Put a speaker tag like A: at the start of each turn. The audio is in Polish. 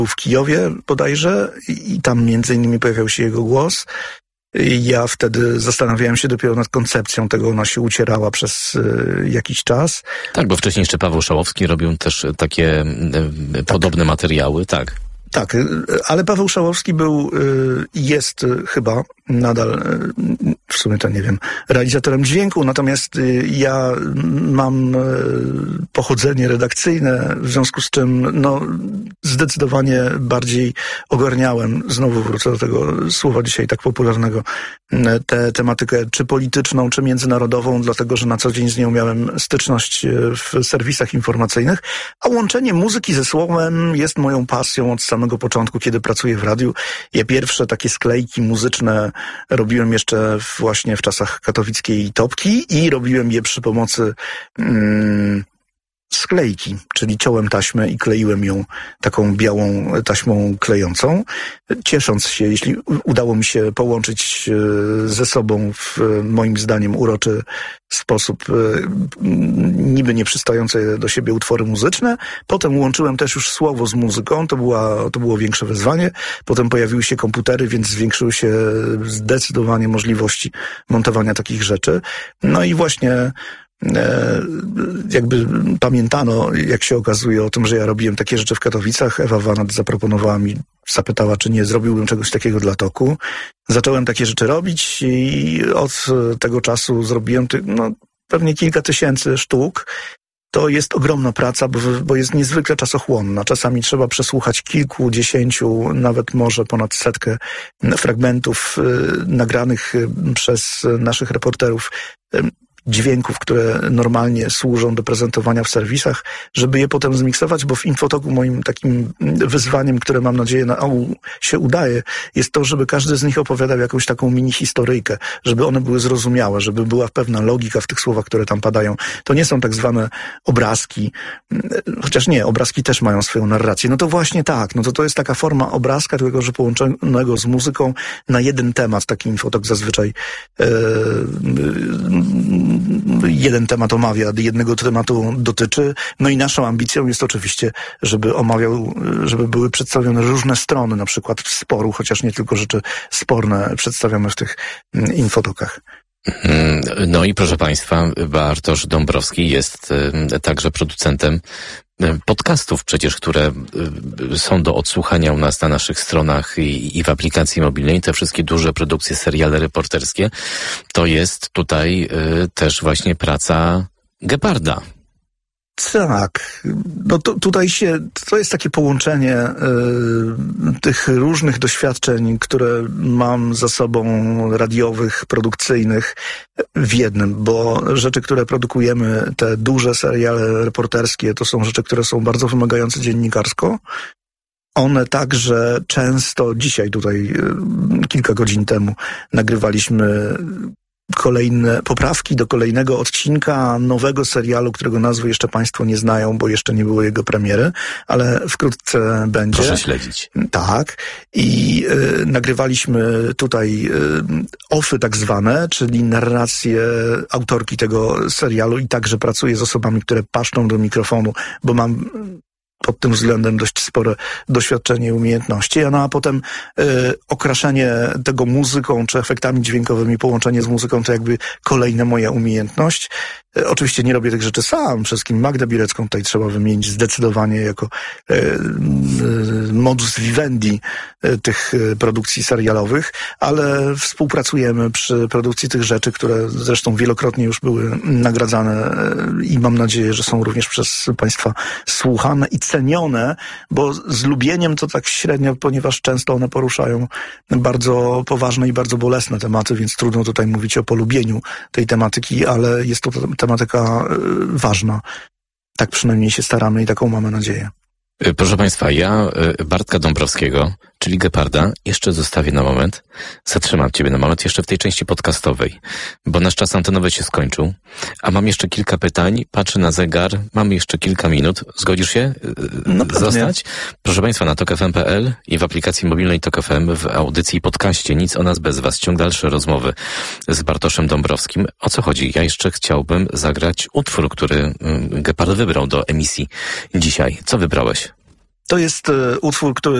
A: w Kijowie bodajże i tam między innymi pojawiał się jego głos. Ja wtedy zastanawiałem się dopiero nad koncepcją tego, ona się ucierała przez jakiś czas.
B: Tak, bo wcześniej jeszcze Paweł Szałowski robił też takie podobne materiały, tak.
A: Tak, ale Paweł Szałowski był i jest chyba nadal, w sumie to nie wiem, realizatorem dźwięku, natomiast ja mam pochodzenie redakcyjne, w związku z czym zdecydowanie bardziej ogarniałem, znowu wrócę do tego słowa dzisiaj tak popularnego, tę tematykę czy polityczną, czy międzynarodową, dlatego że na co dzień z nią miałem styczność w serwisach informacyjnych, a łączenie muzyki ze słowem jest moją pasją od samego początku, kiedy pracuję w radiu. Ja pierwsze takie sklejki muzyczne robiłem jeszcze właśnie w czasach katowickiej Topki i robiłem je przy pomocy sklejki, czyli ciąłem taśmę i kleiłem ją taką białą taśmą klejącą, ciesząc się, jeśli udało mi się połączyć ze sobą w moim zdaniem uroczy sposób niby nieprzystające do siebie utwory muzyczne. Potem łączyłem też już słowo z muzyką, to było większe wyzwanie. Potem pojawiły się komputery, więc zwiększyły się zdecydowanie możliwości montowania takich rzeczy. No i właśnie jakby pamiętano, jak się okazuje, o tym, że ja robiłem takie rzeczy w Katowicach. Ewa Wanat zaproponowała mi, zapytała, czy nie zrobiłbym czegoś takiego dla Toku. Zacząłem takie rzeczy robić i od tego czasu zrobiłem pewnie kilka tysięcy sztuk. To jest ogromna praca, bo jest niezwykle czasochłonna. Czasami trzeba przesłuchać kilkudziesięciu, nawet może ponad 100 fragmentów nagranych przez naszych reporterów, dźwięków, które normalnie służą do prezentowania w serwisach, żeby je potem zmiksować, bo w Infotoku moim takim wyzwaniem, które mam nadzieję się udaje, jest to, żeby każdy z nich opowiadał jakąś taką mini historyjkę, żeby one były zrozumiałe, żeby była pewna logika w tych słowach, które tam padają. To nie są tak zwane obrazki, chociaż nie, obrazki też mają swoją narrację. No to właśnie tak, to jest taka forma obrazka, tylko że połączonego z muzyką na jeden temat. Taki Infotok zazwyczaj jeden temat omawia, jednego tematu dotyczy. No i naszą ambicją jest oczywiście, żeby były przedstawione różne strony, na przykład sporu, chociaż nie tylko rzeczy sporne przedstawiamy w tych infotokach.
B: No i proszę Państwa, Bartosz Dąbrowski jest także producentem podcastów przecież, które są do odsłuchania u nas na naszych stronach i w aplikacji mobilnej. Te wszystkie duże produkcje, seriale reporterskie, to jest tutaj też właśnie praca Geparda.
A: Tak, tutaj to jest takie połączenie tych różnych doświadczeń, które mam za sobą, radiowych, produkcyjnych, w jednym, bo rzeczy, które produkujemy, te duże seriale reporterskie, to są rzeczy, które są bardzo wymagające dziennikarsko. One także często, dzisiaj tutaj kilka godzin temu nagrywaliśmy kolejne poprawki do kolejnego odcinka nowego serialu, którego nazwy jeszcze Państwo nie znają, bo jeszcze nie było jego premiery, ale wkrótce będzie.
B: Proszę śledzić.
A: Tak. I nagrywaliśmy tutaj offy tak zwane, czyli narrację autorki tego serialu i także pracuję z osobami, które paszczą do mikrofonu, bo mam pod tym względem dość spore doświadczenie i umiejętności, a potem okraszenie tego muzyką czy efektami dźwiękowymi, połączenie z muzyką to jakby kolejna moja umiejętność. Oczywiście nie robię tych rzeczy sam, przede wszystkim Magdę Bilecką tutaj trzeba wymienić zdecydowanie jako modus vivendi tych produkcji serialowych, ale współpracujemy przy produkcji tych rzeczy, które zresztą wielokrotnie już były nagradzane i mam nadzieję, że są również przez Państwa słuchane i cenione, bo z lubieniem to tak średnio, ponieważ często one poruszają bardzo poważne i bardzo bolesne tematy, więc trudno tutaj mówić o polubieniu tej tematyki, ale jest to tematyka ważna. Tak przynajmniej się staramy i taką mamy nadzieję.
B: Proszę Państwa, ja Bartka Dąbrowskiego, czyli Geparda, jeszcze zostawię na moment. Zatrzymam Ciebie na moment jeszcze w tej części podcastowej, bo nasz czas antenowy się skończył, a mam jeszcze kilka pytań. Patrzę na zegar, mamy jeszcze kilka minut. Zgodzisz się zostać? Proszę Państwa, na tokfm.pl i w aplikacji mobilnej Tok FM w audycji i podcaście Nic o nas bez Was. Ciąg dalszy rozmowy z Bartoszem Dąbrowskim. O co chodzi? Ja jeszcze chciałbym zagrać utwór, który Gepard wybrał do emisji dzisiaj. Co wybrałeś?
A: To jest utwór, który